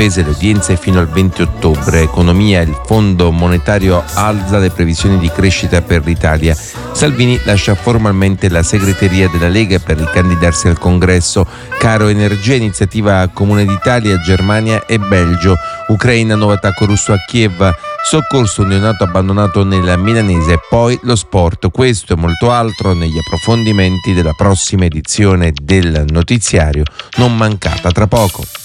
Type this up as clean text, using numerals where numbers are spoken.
sospese le udienze fino al 20 ottobre. Economia, il Fondo Monetario alza le previsioni di crescita per l'Italia. Salvini lascia formalmente la segreteria della Lega per ricandidarsi al Congresso. Caro energia, iniziativa comune d'Italia, Germania e Belgio. Ucraina, nuovo attacco russo a Kiev. Soccorso neonato abbandonato nella milanese. Poi lo sport. Questo e molto altro negli approfondimenti della prossima edizione del notiziario. Non mancata tra poco.